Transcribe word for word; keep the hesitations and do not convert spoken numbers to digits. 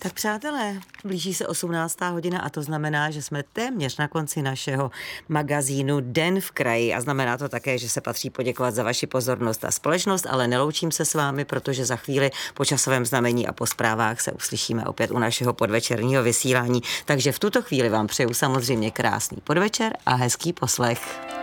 Tak přátelé, blíží se osmnáctá hodina a to znamená, že jsme téměř na konci našeho magazínu Den v kraji a znamená to také, že se patří poděkovat za vaši pozornost a společnost, ale neloučím se s vámi, protože za chvíli po časovém znamení a po zprávách se uslyšíme opět u našeho podvečerního vysílání, takže v tuto chvíli vám přeju samozřejmě krásný podvečer a hezký poslech.